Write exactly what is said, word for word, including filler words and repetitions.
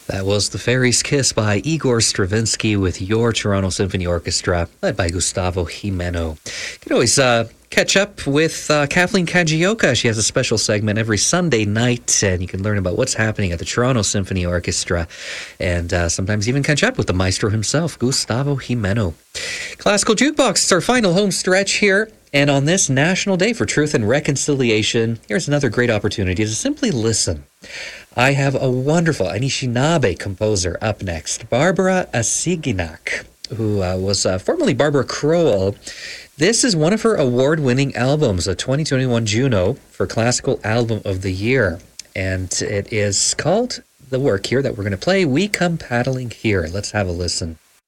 That was The Fairy's Kiss by Igor Stravinsky with your Toronto Symphony Orchestra, led by Gustavo Jimeno. You can always uh, catch up with uh, Kathleen Kajioka. She has a special segment every Sunday night, and you can learn about what's happening at the Toronto Symphony Orchestra, and uh, sometimes even catch up with the maestro himself, Gustavo Jimeno. Classical Jukebox, it's our final home stretch here. And on this National Day for Truth and Reconciliation, here's another great opportunity to simply listen. I have a wonderful Anishinaabe composer up next, Barbara Asiginak, who uh, was uh, formerly Barbara Crowell. This is one of her award-winning albums, a twenty twenty-one Juno for Classical Album of the Year. And it is called, the work here that we're going to play, We Come Paddling Here. Let's have a listen.